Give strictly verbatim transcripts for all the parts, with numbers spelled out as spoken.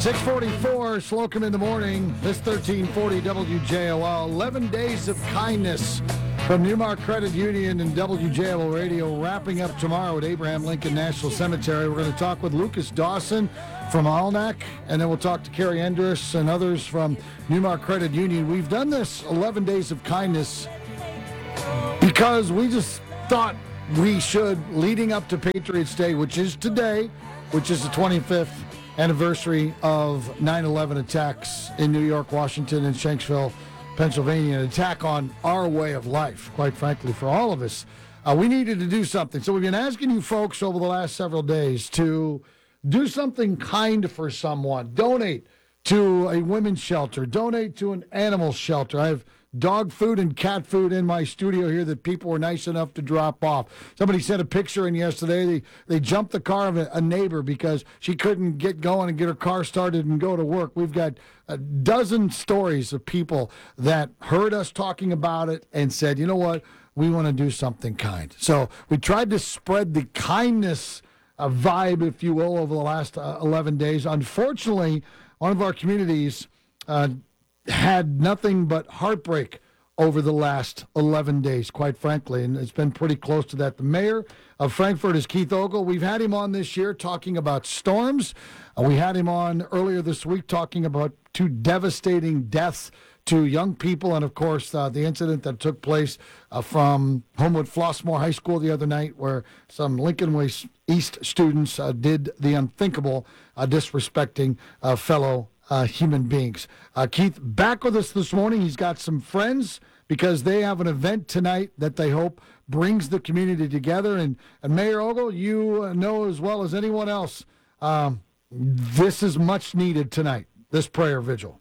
six forty-four, Slocum in the morning. This thirteen forty W J O L. eleven days of kindness from Newmark Credit Union and W J O L Radio, wrapping up tomorrow at Abraham Lincoln National Cemetery. We're going to talk with Lucas Dawson from Alnac, and then we'll talk to Carrie Endress and others from Newmark Credit Union. We've done this eleven days of kindness because we just thought we should, leading up to Patriots Day, which is today, which is the twenty-fifth anniversary of nine eleven attacks in New York, Washington, and Shanksville, Pennsylvania, an attack on our way of life, quite frankly, for all of us. Uh, we needed to do something. So we've been asking you folks over the last several days to do something kind for someone. Donate to a women's shelter. Donate to an animal shelter. I have dog food and cat food in my studio here that people were nice enough to drop off. Somebody sent a picture in yesterday. They they jumped the car of a, a neighbor because she couldn't get going and get her car started and go to work. We've got a dozen stories of people that heard us talking about it and said, you know what, we want to do something kind. So we tried to spread the kindness uh, vibe, if you will, over the last uh, eleven days. Unfortunately, one of our communities uh, had nothing but heartbreak over the last eleven days, quite frankly, and it's been pretty close to that. The mayor of Frankfort is Keith Ogle. We've had him on this year talking about storms. Uh, we had him on earlier this week talking about two devastating deaths to young people, and, of course, uh, the incident that took place uh, from Homewood Flossmoor High School the other night where some Lincoln Way East students uh, did the unthinkable, uh, disrespecting uh, fellow Uh, human beings. Uh, Keith, back with us this morning. He's got some friends because they have an event tonight that they hope brings the community together. And, and Mayor Ogle, you uh, know as well as anyone else, um, this is much needed tonight, this prayer vigil.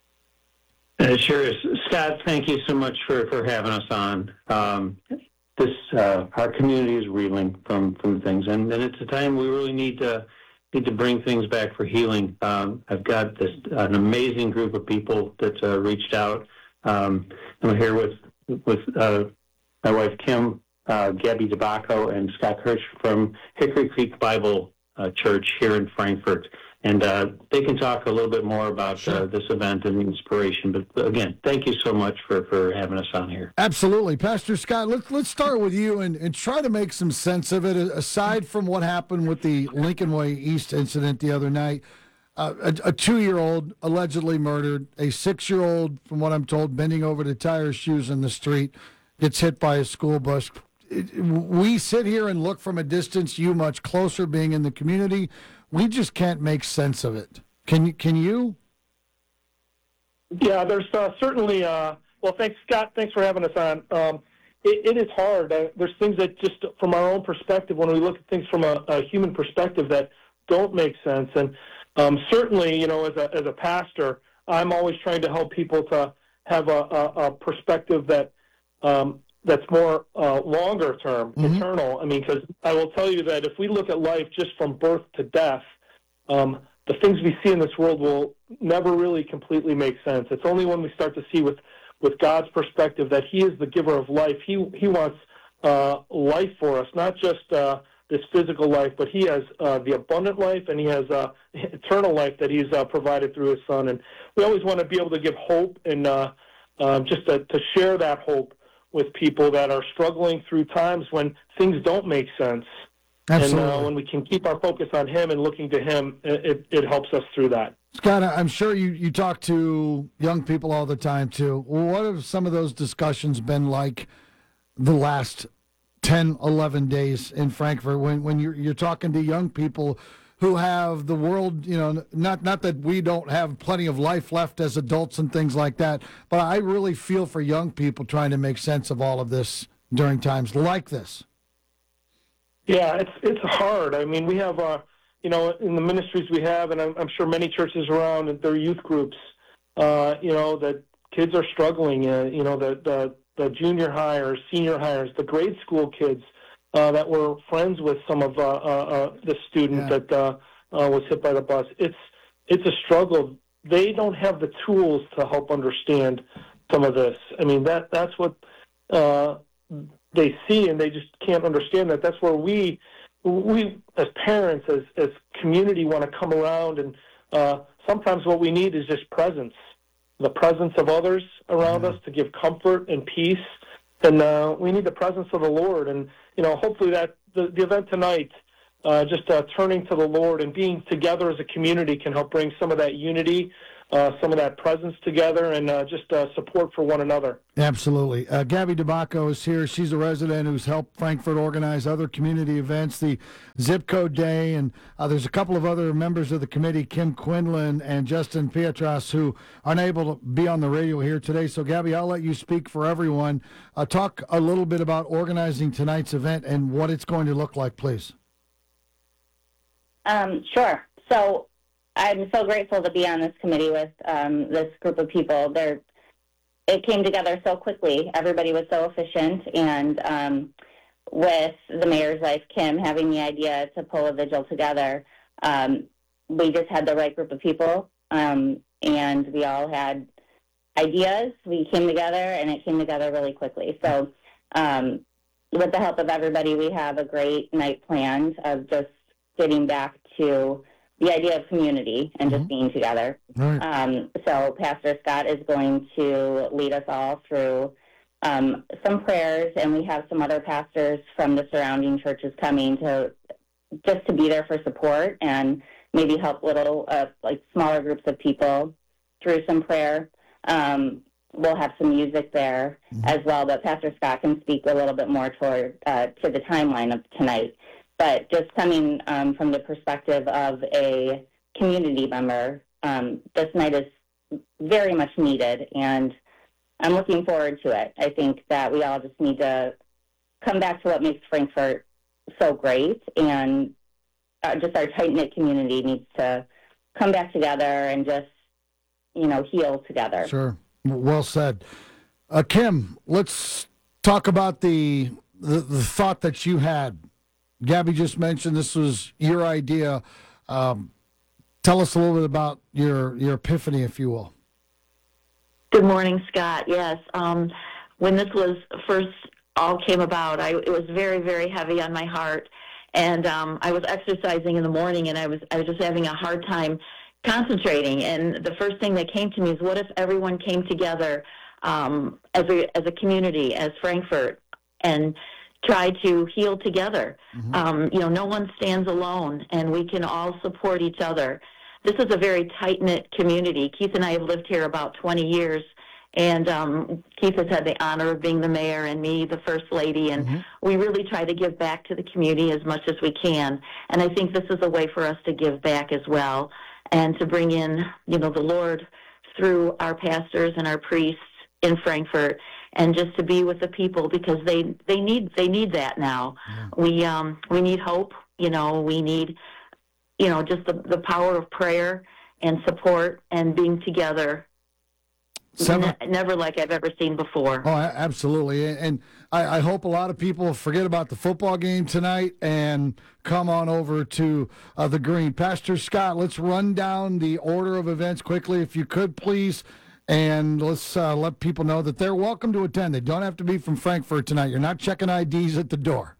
It sure is. Scott, thank you so much for, for having us on. Um, this uh, our community is reeling from, from things, and, and it's a time we really need to need to bring things back for healing. Um, I've got this an amazing group of people that uh, reached out. Um, I'm here with with uh, my wife Kim, uh, Gabby DeBacco, and Scott Kirsch from Hickory Creek Bible uh, Church here in Frankfort, and uh, they can talk a little bit more about Sure. uh, this event and the inspiration. But again, thank you so much for, for having us on here. Absolutely. Pastor Scott, let's let's start with you and, and try to make some sense of it, aside from what happened with the Lincoln Way East incident the other night. Uh, a, a two-year-old allegedly murdered, a six-year-old, from what I'm told, bending over to tie her shoes in the street, gets hit by a school bus. It, we sit here and look from a distance, you much closer being in the community. We just can't make sense of it. Can you? Can you? Yeah, there's uh, certainly, uh, well, thanks, Scott. Thanks for having us on. Um, it, it is hard. Uh, there's things that just, from our own perspective, when we look at things from a, a human perspective, that don't make sense. And um, certainly, you know, as a, as a pastor, I'm always trying to help people to have a, a, a perspective that um, that's more uh, longer term, mm-hmm. eternal. I mean, because I will tell you that if we look at life just from birth to death, um, the things we see in this world will never really completely make sense. It's only when we start to see with, with God's perspective that He is the giver of life. He He wants uh, life for us, not just uh, this physical life, but He has uh, the abundant life, and He has uh, eternal life that He's uh, provided through His Son. And we always want to be able to give hope and uh, uh, just to, to share that hope with people that are struggling through times when things don't make sense. Absolutely. And uh, when we can keep our focus on Him and looking to Him, it, it helps us through that. Scott, I'm sure you, you talk to young people all the time, too. What have some of those discussions been like the last ten, eleven days in Frankfort when, when you're, you're talking to young people who have the world, you know, not not that we don't have plenty of life left as adults and things like that, but I really feel for young people trying to make sense of all of this during times like this. Yeah, it's it's hard. I mean, we have, uh, you know, in the ministries we have, and I'm, I'm sure many churches around, and their youth groups, uh, you know, that kids are struggling. Uh, you know, the, the the junior hires, senior hires, the grade school kids uh, that were friends with some of uh, uh, uh, the student yeah. that uh, uh, was hit by the bus. It's it's a struggle. They don't have the tools to help understand some of this. I mean, that that's what. Uh, they see, and they just can't understand that. That's where we, we as parents, as as community, want to come around and uh, sometimes what we need is just presence, the presence of others around Mm-hmm. us to give comfort and peace. And uh, we need the presence of the Lord. And, you know, hopefully that the, the event tonight, uh, just uh, turning to the Lord and being together as a community can help bring some of that unity, uh, some of that presence together, and uh, just uh, support for one another. Absolutely. Uh, Gabby DeBacco is here. She's a resident who's helped Frankfort organize other community events, the Zip Code Day, and uh, there's a couple of other members of the committee, Kim Quinlan and Justin Pietras, who aren't able to be on the radio here today. So, Gabby, I'll let you speak for everyone. Uh, talk a little bit about organizing tonight's event and what it's going to look like, please. Um, sure. So I'm so grateful to be on this committee with um, this group of people. They're, it came together so quickly. Everybody was so efficient, and um, with the mayor's wife, Kim, having the idea to pull a vigil together, um, we just had the right group of people, um, and we all had ideas. We came together, and it came together really quickly. So um, with the help of everybody, we have a great night planned of just getting back to the idea of community and just Mhm. being together. Right. Um, so Pastor Scott is going to lead us all through um, some prayers, and we have some other pastors from the surrounding churches coming to just to be there for support and maybe help little, uh, like smaller groups of people through some prayer. Um, we'll have some music there Mhm. as well, but Pastor Scott can speak a little bit more toward uh, to the timeline of tonight. But just coming um, from the perspective of a community member, um, this night is very much needed, and I'm looking forward to it. I think that we all just need to come back to what makes Frankfort so great, and uh, just our tight-knit community needs to come back together and just, you know, heal together. Sure. Well said. Uh, Kim, let's talk about the, the the thought that you had. Gabby just mentioned this was your idea. Um, tell us a little bit about your your epiphany, if you will. Good morning, Scott. Yes, um, when this was first all came about, I, it was very, very heavy on my heart, and um, I was exercising in the morning, and I was I was just having a hard time concentrating. And the first thing that came to me is, what if everyone came together um, as a as a community, as Frankfort, and try to heal together. Mhm. Um, you know, no one stands alone, and we can all support each other. This is a very tight-knit community. Keith and I have lived here about twenty years, and um, Keith has had the honor of being the mayor and me, the first lady, and Mhm. we really try to give back to the community as much as we can. And I think this is a way for us to give back as well, and to bring in, you know, the Lord through our pastors and our priests in Frankfort, and just to be with the people, because they they need they need that now. Yeah. We um we need hope. You know, we need you know just the the power of prayer and support and being together. Seven, Ne- never like I've ever seen before. Oh, a- absolutely. And and I, I hope a lot of people forget about the football game tonight and come on over to uh, the Green. Pastor Scott, let's run down the order of events quickly, if you could, please. And let's uh, let people know that they're welcome to attend. They don't have to be from Frankfort tonight. You're not checking I Ds at the door.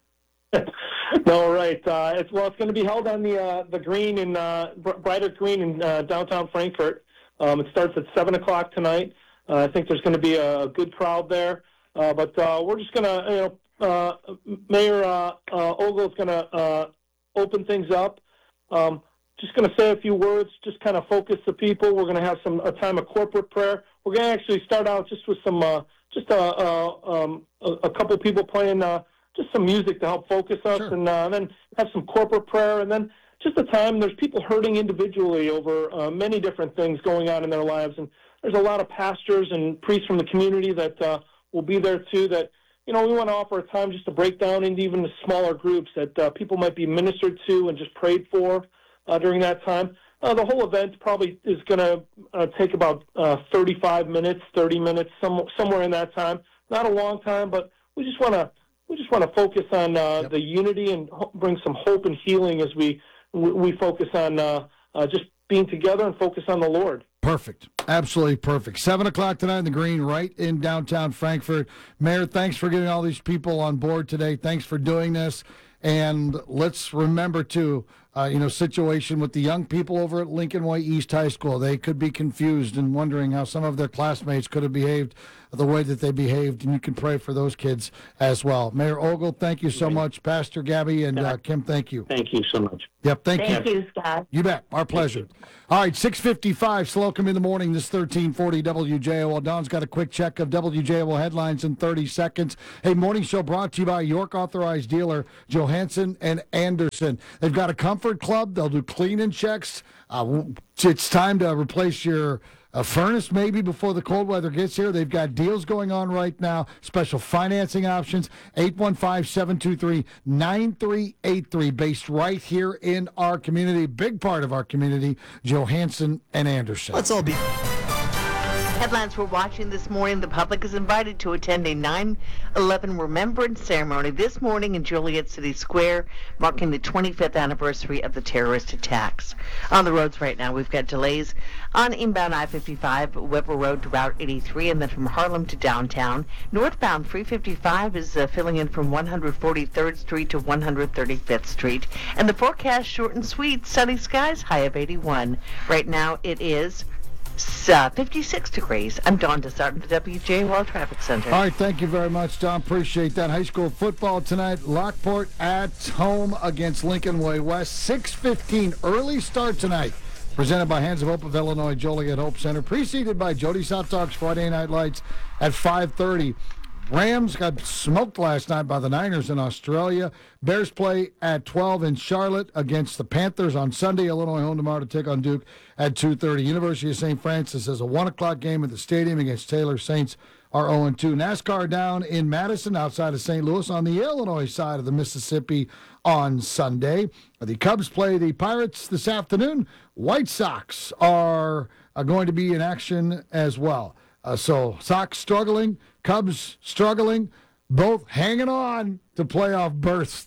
No, right. Uh, it's, well, it's going to be held on the uh, the green in uh, Brighter Green in uh, downtown Frankfort. Um, it starts at seven o'clock tonight. Uh, I think there's going to be a good crowd there. Uh, but uh, we're just going to, you know, uh, Mayor uh, uh, Ogle is going to uh, open things up. Um, just going to say a few words, just kind of focus the people. We're going to have some a time of corporate prayer. We're going to actually start out just with some, uh, just a, uh, um, a, a couple people playing uh, just some music to help focus us, Sure. and uh, then have some corporate prayer, and then just a time. There's people hurting individually over uh, many different things going on in their lives, and there's a lot of pastors and priests from the community that uh, will be there too. That you know, we want to offer a time just to break down into even the smaller groups that uh, people might be ministered to and just prayed for uh, during that time. Uh, the whole event probably is going to uh, take about uh, thirty-five minutes, thirty minutes, some, somewhere in that time. Not a long time, but we just want to we just want to focus on uh, Yep. the unity and ho- bring some hope and healing as we we, we focus on uh, uh, just being together and focus on the Lord. Perfect. Absolutely perfect. seven o'clock tonight in the Green, right in downtown Frankfort. Mayor, thanks for getting all these people on board today. Thanks for doing this. And let's remember to uh, you know, situation with the young people over at Lincoln Way East High School. They could be confused and wondering how some of their classmates could have behaved the way that they behaved, and you can pray for those kids as well. Mayor Ogle, thank you so much. Pastor Gabby and uh, Kim, thank you. Thank you so much. Yep, thank, Thank you. you, Scott. You bet. Our pleasure. All right, six fifty-five, Slocum in the morning. This thirteen forty W J O L. Don's got a quick check of W J O L headlines in thirty seconds. Hey, morning show brought to you by York Authorized Dealer, Johansson and Anderson. They've got a comfort club. They'll do cleaning checks. Uh, it's time to replace your a furnace maybe before the cold weather gets here. They've got deals going on right now, special financing options, eight one five, seven two three, nine three eight three, based right here in our community, big part of our community, Johansson and Anderson. Let's all be... Headlines we're watching this morning. The public is invited to attend a nine eleven remembrance ceremony this morning in Joliet City Square, marking the twenty-fifth anniversary of the terrorist attacks. On the roads right now, we've got delays on inbound I fifty-five, Weber Road to Route eighty-three, and then from Harlem to downtown. Northbound three fifty-five is uh, filling in from one hundred forty-third Street to one hundred thirty-fifth Street. And the forecast, short and sweet, sunny skies, high of eighty-one. Right now it is Uh, fifty-six degrees. I'm Dawn DeSartin, the W J O L Traffic Center. All right, thank you very much, Don. Appreciate that. High school football tonight. Lockport at home against Lincoln Way West. six fifteen, early start tonight. Presented by Hands of Hope of Illinois, Joliet Hope Center. Preceded by Jody's Hot Dogs Friday Night Lights at five thirty. Rams got smoked last night by the Niners in Australia. Bears play at twelve in Charlotte against the Panthers on Sunday. Illinois home tomorrow to take on Duke at two thirty. University of Saint Francis has a one o'clock game at the stadium against Taylor. Saints are oh and two. NASCAR down in Madison outside of Saint Louis on the Illinois side of the Mississippi on Sunday. The Cubs play the Pirates this afternoon. White Sox are, are going to be in action as well. Uh, so Sox struggling, Cubs struggling, both hanging on to playoff berths.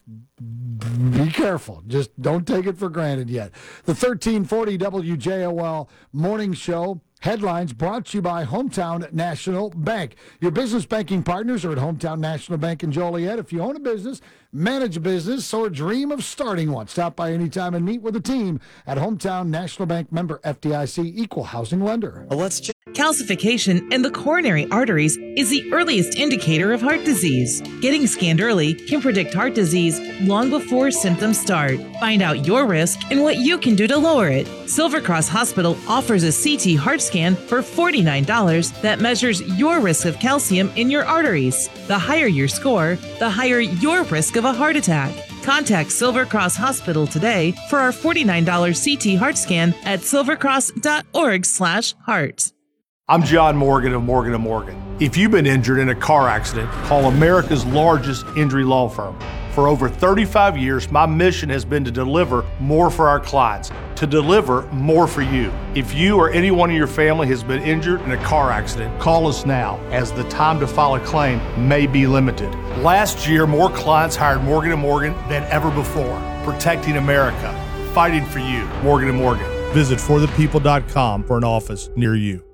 Be careful. Just don't take it for granted yet. The thirteen forty W J O L morning show. Headlines brought to you by Hometown National Bank. Your business banking partners are at Hometown National Bank in Joliet. If you own a business, manage a business, or dream of starting one, stop by anytime and meet with the team at Hometown National Bank, member F D I C, equal housing lender. Well, let's check. Calcification in the coronary arteries is the earliest indicator of heart disease. Getting scanned early can predict heart disease long before symptoms start. Find out your risk and what you can do to lower it. Silver Cross Hospital offers a C T heart scan for forty-nine dollars that measures your risk of calcium in your arteries. The higher your score, the higher your risk of a heart attack. Contact Silver Cross Hospital today for our forty-nine dollars C T heart scan at silvercross.org slash heart. I'm John Morgan of Morgan and Morgan. If you've been injured in a car accident, call America's largest injury law firm. For over thirty-five years, my mission has been to deliver more for our clients, to deliver more for you. If you or anyone in your family has been injured in a car accident, call us now, as the time to file a claim may be limited. Last year, more clients hired Morgan and Morgan than ever before, protecting America, fighting for you. Morgan and Morgan. Visit for the people dot com for an office near you.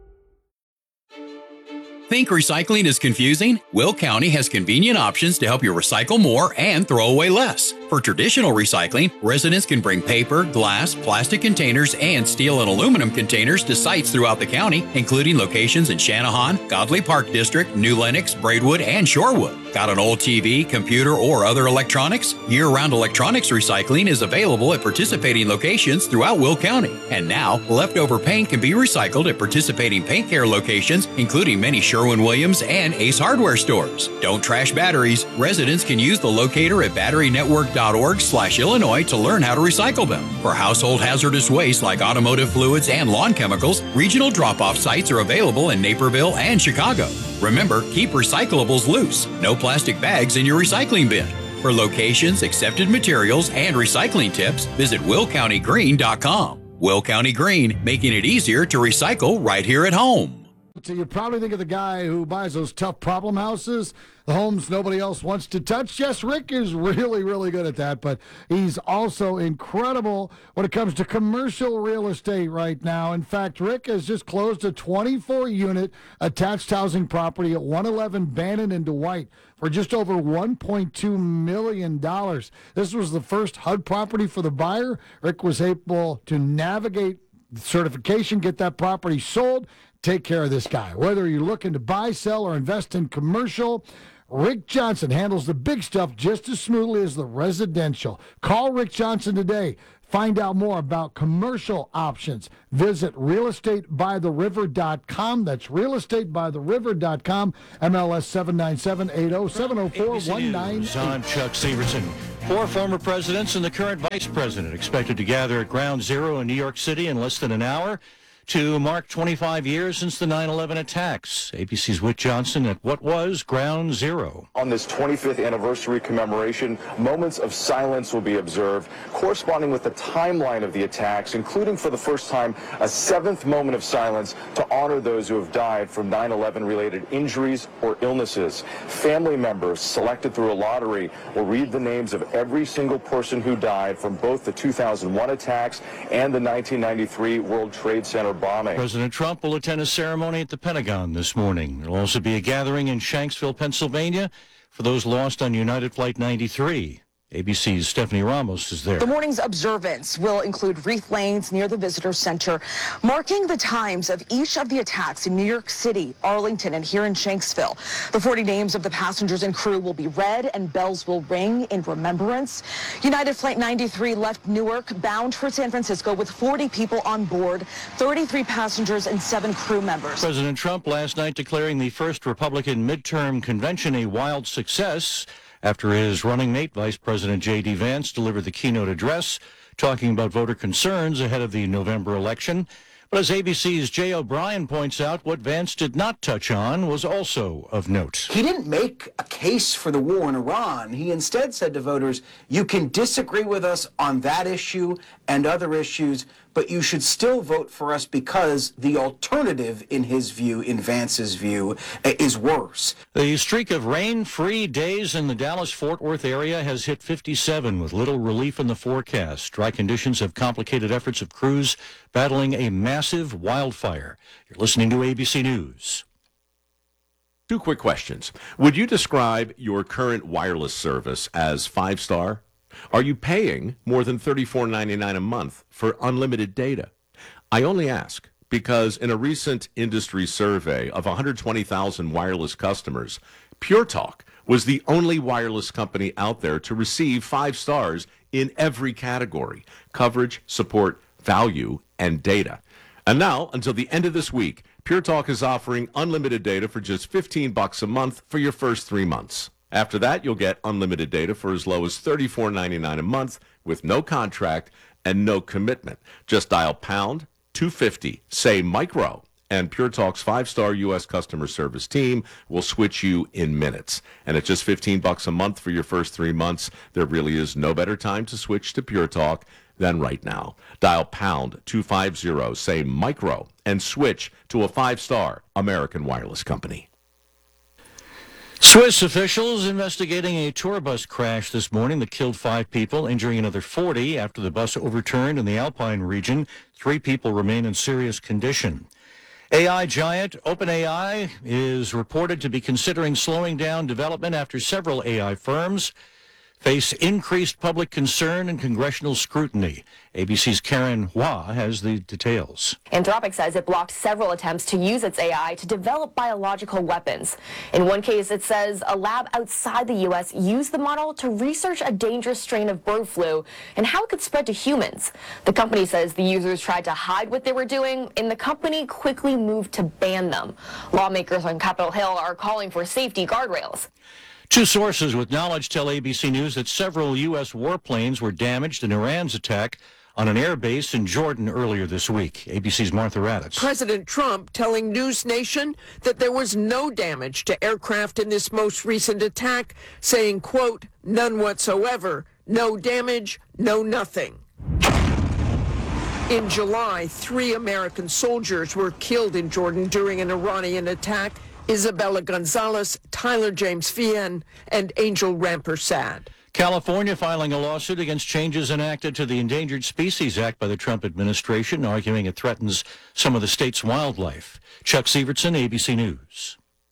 Think recycling is confusing? Will County has convenient options to help you recycle more and throw away less. For traditional recycling, residents can bring paper, glass, plastic containers, and steel and aluminum containers to sites throughout the county, including locations in Channahon, Godley Park District, New Lenox, Braidwood, and Shorewood. Got an old T V, computer, or other electronics? Year-round electronics recycling is available at participating locations throughout Will County. And now, leftover paint can be recycled at participating paint care locations, including many Sherwin-Williams and Ace Hardware stores. Don't trash batteries. Residents can use the locator at battery network dot org slash Illinois to learn how to recycle them. For household hazardous waste like automotive fluids and lawn chemicals, regional drop-off sites are available in Naperville and Chicago. Remember, keep recyclables loose. No plastic bags in your recycling bin. For locations, accepted materials, and recycling tips, visit will county green dot com. Will County Green, making it easier to recycle right here at home. You probably think of the guy who buys those tough problem houses, the homes nobody else wants to touch. Yes, Rick is really, really good at that, but he's also incredible when it comes to commercial real estate right now. In fact, Rick has just closed a twenty-four unit attached housing property at one eleven Bannon and Dwight for just over one point two million dollars. This was the first H U D property for the buyer. Rick was able to navigate certification, get that property sold, take care of this guy. Whether you're looking to buy, sell, or invest in commercial, Rick Johnson handles the big stuff just as smoothly as the residential. Call Rick Johnson today. Find out more about commercial options. Visit real estate by the river dot com. That's real estate by the river dot com. M L S seven nine seven eight zero seven zero four one nine eight. I'm Chuck Severson. Four former presidents and the current vice president expected to gather at Ground Zero in New York City in less than an hour to mark twenty-five years since the nine eleven attacks. A B C's Whit Johnson at what was Ground Zero. On this twenty-fifth anniversary commemoration, moments of silence will be observed, corresponding with the timeline of the attacks, including for the first time a seventh moment of silence to honor those who have died from nine eleven related injuries or illnesses. Family members selected through a lottery will read the names of every single person who died from both the two thousand one attacks and the nineteen ninety-three World Trade Center bombing. President Trump will attend a ceremony at the Pentagon this morning. There will also be a gathering in Shanksville, Pennsylvania for those lost on United Flight ninety-three. A B C's Stephanie Ramos is there. The morning's observance will include wreath lanes near the visitor center, marking the times of each of the attacks in New York City, Arlington, and here in Shanksville. The forty names of the passengers and crew will be read and bells will ring in remembrance. United Flight ninety-three left Newark bound for San Francisco with forty people on board, thirty-three passengers and seven crew members. President Trump last night declaring the first Republican midterm convention a wild success after his running mate, Vice President J D. Vance, delivered the keynote address talking about voter concerns ahead of the November election. But as A B C's Jay O'Brien points out, what Vance did not touch on was also of note. He didn't make a case for the war in Iran. He instead said to voters, you can disagree with us on that issue and other issues, but you should still vote for us because the alternative, in his view, in Vance's view, is worse. The streak of rain-free days in the Dallas-Fort Worth area has hit fifty-seven with little relief in the forecast. Dry conditions have complicated efforts of crews battling a massive wildfire. You're listening to A B C News. Two quick questions. Would you describe your current wireless service as five-star? Are you paying more than thirty-four ninety-nine a month for unlimited data? I only ask because in a recent industry survey of one hundred twenty thousand wireless customers, Pure Talk was the only wireless company out there to receive five stars in every category: coverage, support, value, and data. And now, until the end of this week, Pure Talk is offering unlimited data for just fifteen bucks a month for your first three months. After that, you'll get unlimited data for as low as thirty-four ninety-nine a month with no contract and no commitment. Just dial pound two fifty, say micro, and Pure Talk's five-star U S customer service team will switch you in minutes. And at just fifteen bucks a month for your first three months, there really is no better time to switch to Pure Talk than right now. Dial pound two fifty, say micro, and switch to a five-star American wireless company. Swiss officials investigating a tour bus crash this morning that killed five people, injuring another forty after the bus overturned in the Alpine region. Three people remain in serious condition. A I giant OpenAI is reported to be considering slowing down development after several A I firms face increased public concern and congressional scrutiny. A B C's Karen Hua has the details. Anthropic says it blocked several attempts to use its A I to develop biological weapons. In one case, it says a lab outside the U S used the model to research a dangerous strain of bird flu and how it could spread to humans. The company says the users tried to hide what they were doing, and the company quickly moved to ban them. Lawmakers on Capitol Hill are calling for safety guardrails. Two sources with knowledge tell A B C News that several U S warplanes were damaged in Iran's attack on an air base in Jordan earlier this week. A B C's Martha Raddatz. President Trump telling News Nation that there was no damage to aircraft in this most recent attack, saying, quote, none whatsoever, no damage, no nothing. In July, three American soldiers were killed in Jordan during an Iranian attack. Isabella Gonzalez, Tyler James Fien, and Angel Rampersad. California filing a lawsuit against changes enacted to the Endangered Species Act by the Trump administration, arguing it threatens some of the state's wildlife. Chuck Sievertson, A B C News.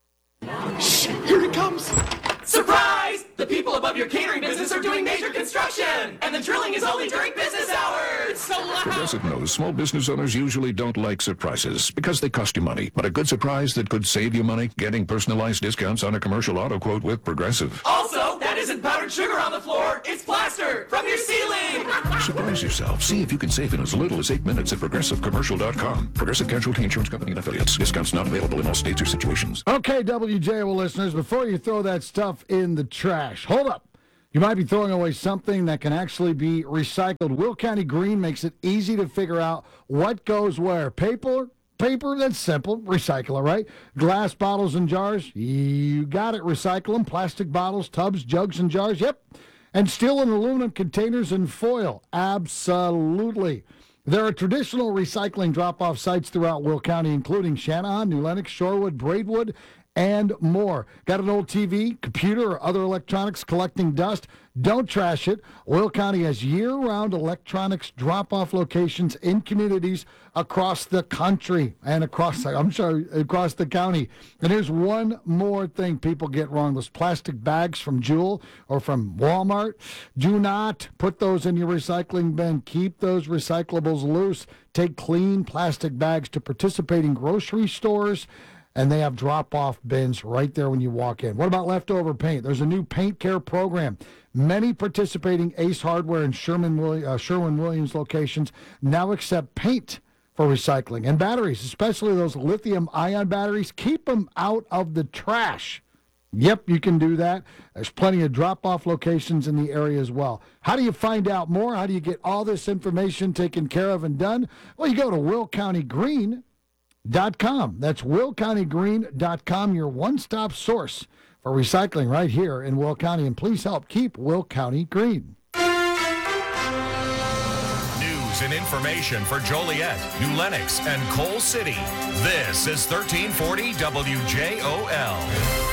Shh, here it comes. Surprise! The people above your catering business are doing major construction, and the drilling is only during business hours. So loud. Progressive knows small business owners usually don't like surprises because they cost you money. But a good surprise that could save you money, getting personalized discounts on a commercial auto quote with Progressive. Also, that isn't powdered sugar on the floor. It's plaster from your ceiling. Surprise yourself. See if you can save in as little as eight minutes at progressive commercial dot com. Progressive Casualty Insurance Company and Affiliates. Discounts not available in all states or situations. Okay, W J O listeners, before you throw that stuff in the trash, hold up. You might be throwing away something that can actually be recycled. Will County Green makes it easy to figure out what goes where. Paper, paper, that's simple. Recycle it, right? Glass bottles and jars, you got it. Recycle them. Plastic bottles, tubs, jugs, and jars, yep. And steel and aluminum containers and foil, absolutely. There are traditional recycling drop-off sites throughout Will County, including Shanahan, New Lenox, Shorewood, Braidwood, and more. Got an old T V, computer, or other electronics collecting dust? Don't trash it. Will County has year-round electronics drop-off locations in communities across the country and across, I'm sorry, across the county. And here's one more thing people get wrong. Those plastic bags from Jewel or from Walmart, do not put those in your recycling bin. Keep those recyclables loose. Take clean plastic bags to participating grocery stores, and they have drop-off bins right there when you walk in. What about leftover paint? There's a new paint care program. Many participating Ace Hardware and Sherman uh, Sherwin-Williams locations now accept paint for recycling. And batteries, especially those lithium-ion batteries, keep them out of the trash. Yep, you can do that. There's plenty of drop-off locations in the area as well. How do you find out more? How do you get all this information taken care of and done? Well, you go to Will County Green dot com. That's Will County Green dot com, your one-stop source for recycling right here in Will County. And please help keep Will County green. News and information for Joliet, New Lenox, and Coal City. This is thirteen forty W J O L.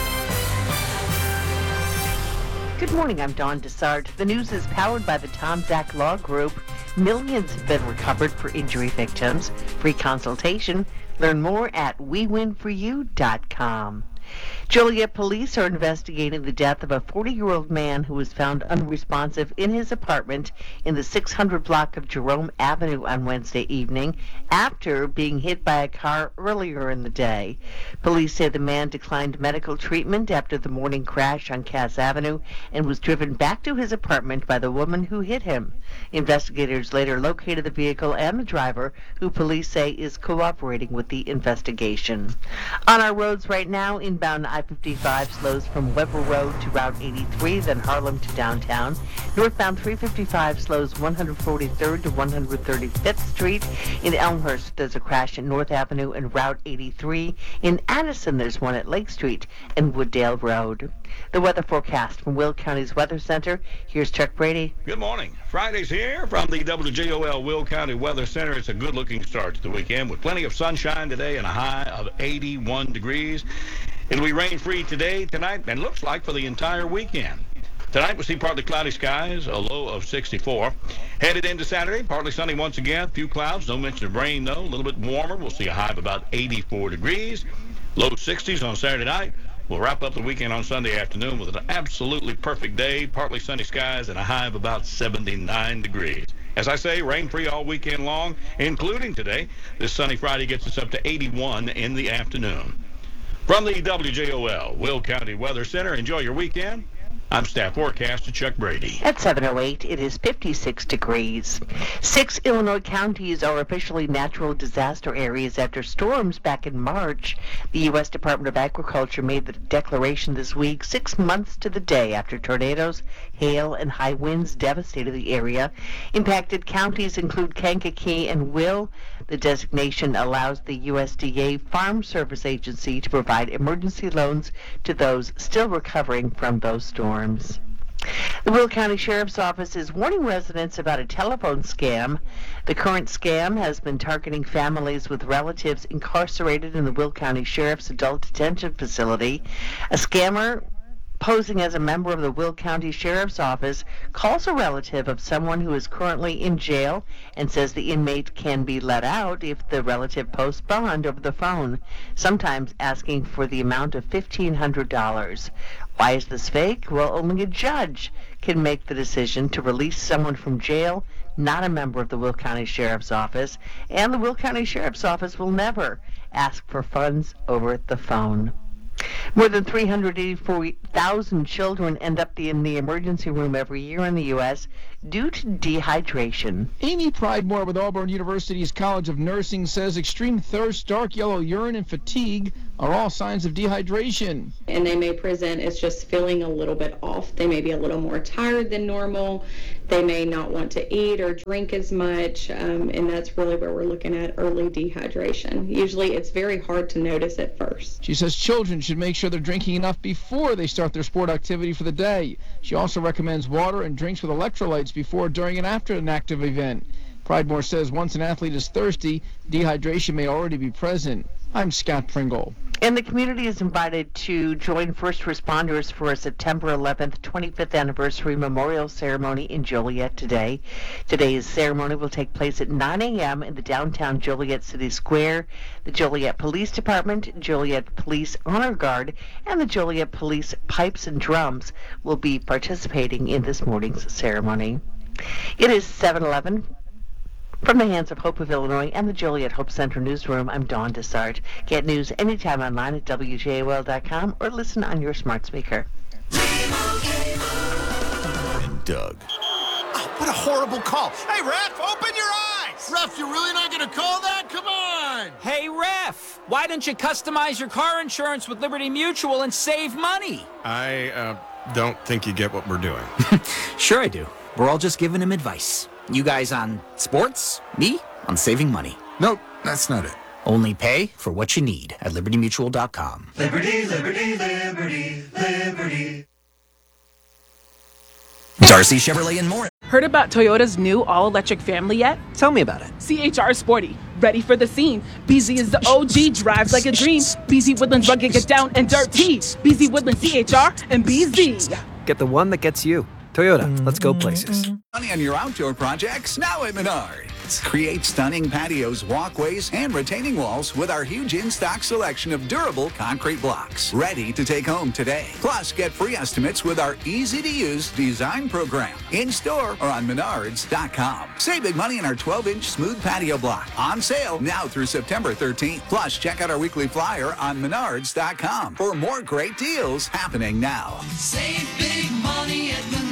Good morning, I'm Dawn Desart. The news is powered by the Tom Zach Law Group. Millions have been recovered for injury victims. Free consultation. Learn more at we win for you dot com. Joliet police are investigating the death of a forty-year-old man who was found unresponsive in his apartment in the six hundred block of Jerome Avenue on Wednesday evening after being hit by a car earlier in the day. Police say the man declined medical treatment after the morning crash on Cass Avenue and was driven back to his apartment by the woman who hit him. Investigators later located the vehicle and the driver, who police say is cooperating with the investigation. On our roads right now, inbound I fifty-five slows from Weber Road to Route eighty-three, then Harlem to downtown. Northbound three fifty-five slows one hundred forty-third to one hundred thirty-fifth Street. In Elmhurst, there's a crash at North Avenue and Route eighty-three. In Addison, there's one at Lake Street and Wooddale Road. The weather forecast from Will County's Weather Center. Here's Chuck Brady. Good morning. Friday's here from the W J O L Will County Weather Center. It's a good-looking start to the weekend with plenty of sunshine today and a high of eighty-one degrees. It'll be rain-free today, tonight, and looks like for the entire weekend. Tonight, we'll see partly cloudy skies, a low of sixty-four. Headed into Saturday, partly sunny once again. Few clouds, no mention of rain, though. A little bit warmer. We'll see a high of about eighty-four degrees. Low sixties on Saturday night. We'll wrap up the weekend on Sunday afternoon with an absolutely perfect day, partly sunny skies, and a high of about seventy-nine degrees. As I say, rain-free all weekend long, including today. This sunny Friday gets us up to eighty-one in the afternoon. From the W J O L Will County Weather Center, enjoy your weekend. I'm staff forecaster Chuck Brady. At seven oh eight, it is fifty-six degrees. Six Illinois counties are officially natural disaster areas after storms back in March. The U S Department of Agriculture made the declaration this week, six months to the day after tornadoes, hail, and high winds devastated the area. Impacted counties include Kankakee and Will. The designation allows the U S D A Farm Service Agency to provide emergency loans to those still recovering from those storms. The Will County Sheriff's Office is warning residents about a telephone scam. The current scam has been targeting families with relatives incarcerated in the Will County Sheriff's Adult Detention Facility. A scammer posing as a member of the Will County Sheriff's Office calls a relative of someone who is currently in jail and says the inmate can be let out if the relative posts bond over the phone, sometimes asking for the amount of fifteen hundred dollars. Why is this fake? Well, only a judge can make the decision to release someone from jail, not a member of the Will County Sheriff's Office, and the Will County Sheriff's Office will never ask for funds over the phone. More than three hundred eighty-four thousand children end up in the emergency room every year in the U S due to dehydration. Amy Pridemore with Auburn University's College of Nursing says extreme thirst, dark yellow urine, and fatigue are all signs of dehydration. And they may present as just feeling a little bit off. They may be a little more tired than normal. They may not want to eat or drink as much, um, and that's really where we're looking at early dehydration. Usually it's very hard to notice at first. She says children should make sure they're drinking enough before they start their sport activity for the day. She also recommends water and drinks with electrolytes before, during, and after an active event. Pridemore says once an athlete is thirsty, dehydration may already be present. I'm Scott Pringle. And the community is invited to join first responders for a September eleventh, twenty-fifth anniversary memorial ceremony in Joliet today. Today's ceremony will take place at nine a.m. in the downtown Joliet City Square. The Joliet Police Department, Joliet Police Honor Guard, and the Joliet Police Pipes and Drums will be participating in this morning's ceremony. It is seven eleven. From the hands of Hope of Illinois and the Joliet Hope Center Newsroom, I'm Dawn Dessart. Get news anytime online at W J O L dot com or listen on your smart speaker. And Doug. Oh, what a horrible call. Hey, ref, open your eyes! Ref, you're really not going to call that? Come on! Hey, ref, why don't you customize your car insurance with Liberty Mutual and save money? I uh, don't think you get what we're doing. Sure I do. We're all just giving him advice. You guys on sports, me on saving money. Nope, that's not it. Only pay for what you need at Liberty Mutual dot com. Liberty, liberty, liberty, liberty. Darcy Chevrolet and more. Heard about Toyota's new all-electric family yet? Tell me about it. C H R Sporty, ready for the scene. B Z is the O G, drives like a dream. B Z Woodlands rugged, get down and dirty. B Z Woodlands C H R and B Z. Get the one that gets you. Toyota, let's go places. Money on your outdoor projects now at Menards. Create stunning patios, walkways, and retaining walls with our huge in-stock selection of durable concrete blocks. Ready to take home today. Plus, get free estimates with our easy-to-use design program. In-store or on Menards dot com. Save big money on our twelve-inch smooth patio block. On sale now through September thirteenth. Plus, check out our weekly flyer on Menards dot com for more great deals happening now. Save big money at Menards.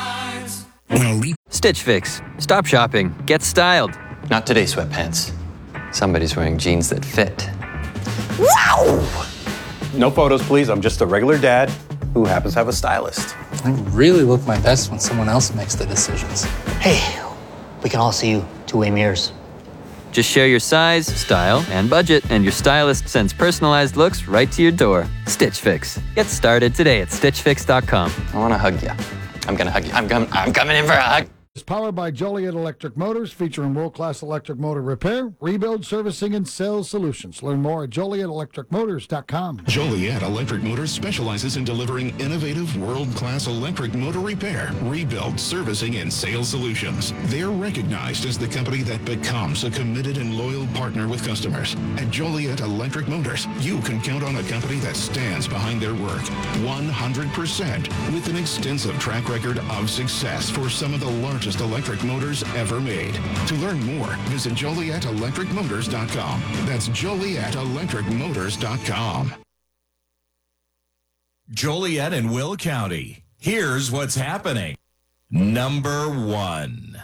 Stitch Fix. Stop shopping. Get styled. Not today, sweatpants. Somebody's wearing jeans that fit. Wow! No photos, please. I'm just a regular dad who happens to have a stylist. I really look my best when someone else makes the decisions. Hey, we can all see you two-way mirrors. Just share your size, style, and budget, and your stylist sends personalized looks right to your door. Stitch Fix. Get started today at stitch fix dot com. I want to hug you. I'm going to hug you. I'm, com- I'm coming in for a hug. It's powered by Joliet Electric Motors, featuring world-class electric motor repair, rebuild, servicing, and sales solutions. Learn more at joliet electric motors dot com. Joliet Electric Motors specializes in delivering innovative, world-class electric motor repair, rebuild, servicing, and sales solutions. They're recognized as the company that becomes a committed and loyal partner with customers. At Joliet Electric Motors, you can count on a company that stands behind their work one hundred percent with an extensive track record of success for some of the largest electric motors ever made. To learn more, visit joliet electric motors dot com. That's joliet electric motors dot com. Joliet and Will County. Here's what's happening. Number one.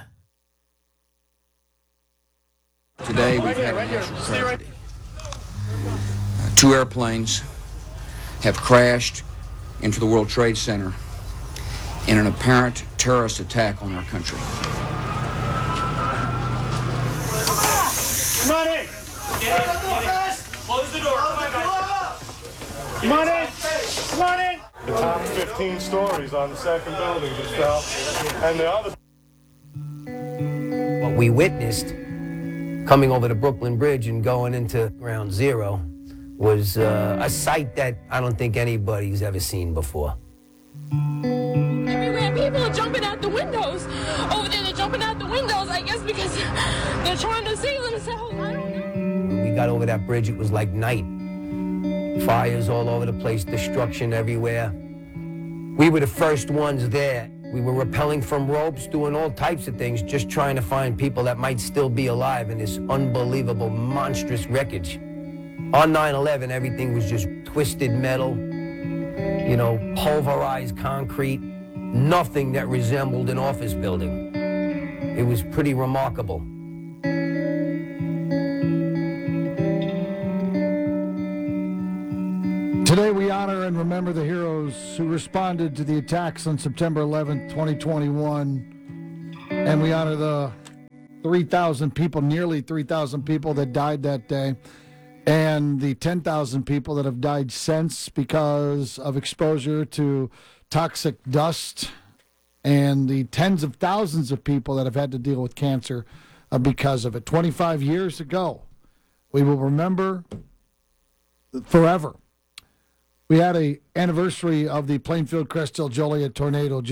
Today we've had a national tragedy. Uh, two airplanes have crashed into the World Trade Center in an apparent terrorist attack on our country. Come on in. Get in. Get in. Close the door. Come on, guys. Come on in. Come on in. The top fifteen stories on the second building just fell. And the other... What we witnessed coming over the Brooklyn Bridge and going into Ground Zero was uh, a sight that I don't think anybody's ever seen before. Everywhere, people are jumping out the windows. Over there, they're jumping out the windows, I guess, because they're trying to save themselves. I don't know. When we got over that bridge, it was like night. Fires all over the place, destruction everywhere. We were the first ones there. We were rappelling from ropes, doing all types of things, just trying to find people that might still be alive in this unbelievable, monstrous wreckage. On nine eleven, everything was just twisted metal, you know, pulverized concrete, nothing that resembled an office building. It was pretty remarkable. Today we honor and remember the heroes who responded to the attacks on September eleventh, twenty twenty-one. And we honor the three thousand people, nearly three thousand people that died that day, and the ten thousand people that have died since because of exposure to toxic dust, and the tens of thousands of people that have had to deal with cancer uh, because of it. twenty-five years ago, we will remember forever. We had an anniversary of the Plainfield Crest Hill Joliet tornado.